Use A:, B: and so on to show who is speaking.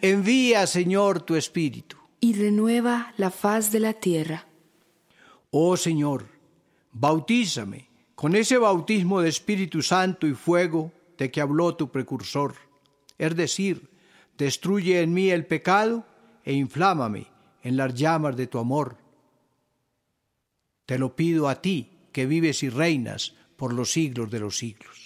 A: Envía, Señor, tu Espíritu.
B: Y renueva la faz de la tierra.
A: Oh Señor, bautízame con ese bautismo de Espíritu Santo y fuego de que habló tu precursor. Es decir, destruye en mí el pecado e inflámame en las llamas de tu amor. Te lo pido a ti, que vives y reinas por los siglos de los siglos.